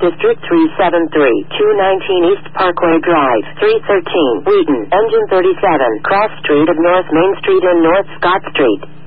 District 373, 219 East Parkway Drive, 313, Wheaton, Engine 37, Cross Street of North Main Street and North Scott Street.